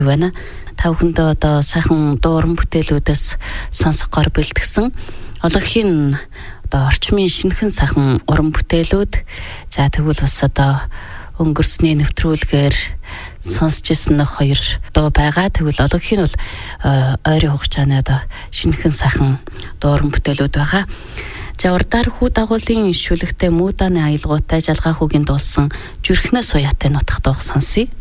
байна. Та бүхэндээ одоо сайхан дуу уран бүтээлүүдээс сонсохоор бэлтгэсэн Ологхийн одоо орчмын шинэхэн сайхан уран бүтээлүүд. За тэгвэл бас одоо өнгөрсний нэвтрүүлгээр сонсч ирсэн нэг 2 дуу байгаа. Тэгвэл Ологхийн бол ойрын хугацааны одоо шинэхэн сайхан дуу уран бүтээлүүд байгаа. За урдаар хүү дагуулын шүлэгтэй мууданы аялгаутай жалгаа хүүгийн дуулсан Зүрхнээс уяатай нутах дууг сонсъё.